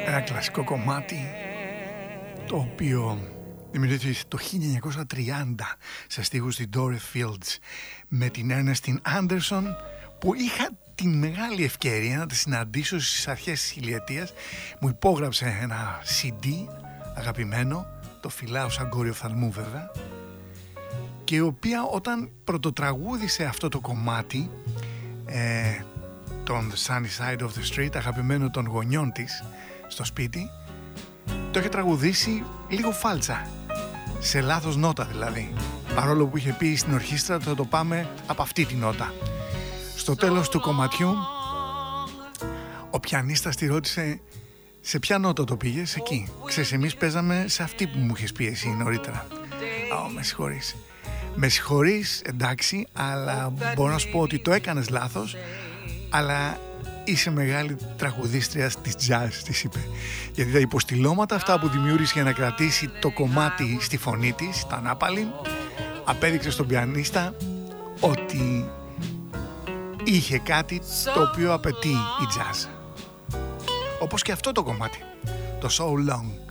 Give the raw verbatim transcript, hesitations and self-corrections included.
Ένα κλασικό κομμάτι το οποίο δημιουργήθηκε το χίλια εννιακόσια τριάντα σε στίχους της Dorothy Fields με την Ernestine Anderson, που είχα την μεγάλη ευκαιρία να τη συναντήσω στις αρχές της χιλιετίας. Μου υπόγραψε ένα σι ντι αγαπημένο, το φυλάω σαν κόριο φθαλμού βέβαια, και η οποία όταν πρωτοτραγούδισε αυτό το κομμάτι, ε, τον The Sunny Side of the Street, αγαπημένο των γονιών της στο σπίτι, το είχε τραγουδήσει λίγο φάλτσα, σε λάθος νότα δηλαδή, παρόλο που είχε πει στην ορχήστρα ότι θα το πάμε από αυτή τη νότα. Στο τέλος του κομματιού ο πιανίστας τη ρώτησε σε ποια νότα το πήγες εκεί. Ξέρεις, εμείς παίζαμε σε αυτή που μου είχες πει εσύ νωρίτερα. Α, με συγχωρείς. Με συγχωρείς, εντάξει, αλλά μπορώ να σου πω ότι το έκανες λάθος, αλλά είσαι μεγάλη τραγουδίστρια της jazz, της είπε. Γιατί τα υποστηλώματα αυτά που δημιούργησε για να κρατήσει το κομμάτι στη φωνή της, τα ανάπαλη, απέδειξε στον πιανίστα ότι είχε κάτι το οποίο απαιτεί η jazz. Όπως και αυτό το κομμάτι, το So Long.